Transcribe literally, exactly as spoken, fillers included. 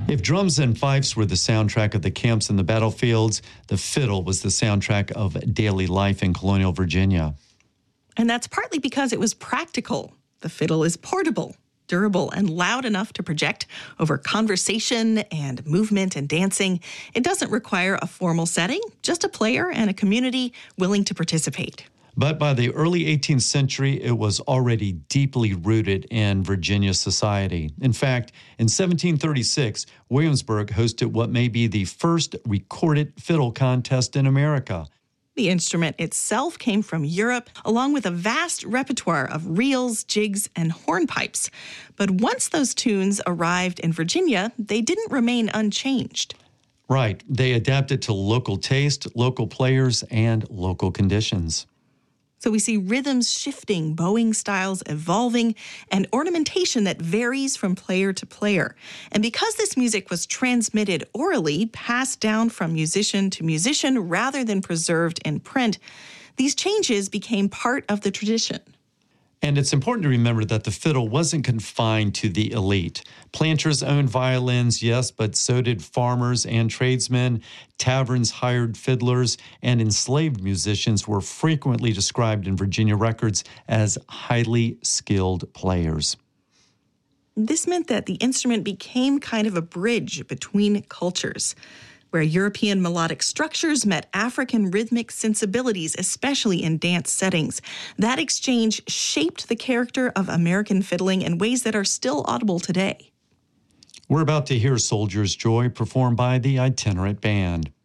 If drums and fifes were the soundtrack of the camps and the battlefields, the fiddle was the soundtrack of daily life in colonial Virginia. And that's partly because it was practical. The fiddle is portable, durable, and loud enough to project over conversation and movement and dancing. It doesn't require a formal setting, just a player and a community willing to participate. But by the early eighteenth century, it was already deeply rooted in Virginia society. In fact, in seventeen thirty-six, Williamsburg hosted what may be the first recorded fiddle contest in America. The instrument itself came from Europe, along with a vast repertoire of reels, jigs, and hornpipes. But once those tunes arrived in Virginia, they didn't remain unchanged. Right. They adapted to local taste, local players, and local conditions. So we see rhythms shifting, bowing styles evolving, and ornamentation that varies from player to player. And because this music was transmitted orally, passed down from musician to musician rather than preserved in print, these changes became part of the tradition. And it's important to remember that the fiddle wasn't confined to the elite. Planters owned violins, yes, but so did farmers and tradesmen. Taverns hired fiddlers, and enslaved musicians were frequently described in Virginia records as highly skilled players. This meant that the instrument became kind of a bridge between cultures, where European melodic structures met African rhythmic sensibilities, especially in dance settings. That exchange shaped the character of American fiddling in ways that are still audible today. We're about to hear Soldier's Joy performed by the Itinerant Band.